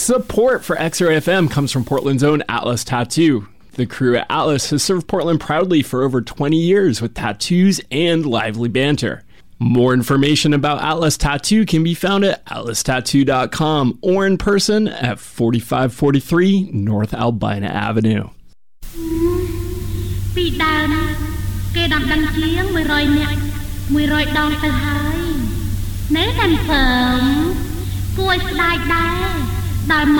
Support for X-Ray FM comes from Portland's own Atlas Tattoo. The crew at Atlas has served Portland proudly for over 20 years with tattoos and lively banter. More information about Atlas Tattoo can be found at atlastattoo.com or in person at 4543 North Albina Avenue. ពីដើមគេដំដឹងជាង100នាក់100ដងទៅហើយណែតាមសើមគួរស្ដាយដែរដល់